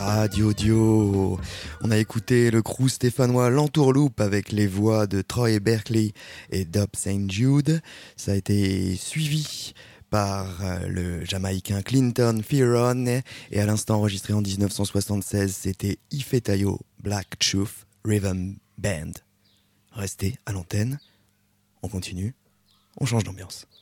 Radio Dio. On a écouté le crew stéphanois L'Entourloupe avec les voix de Troy Berkeley et Dub St. Jude. Ça a été suivi par le Jamaïcain Clinton Fearon et à l'instant enregistré en 1976, c'était Ifetayo Black Truth Rhythm Band. Restez à l'antenne, on continue, on change d'ambiance.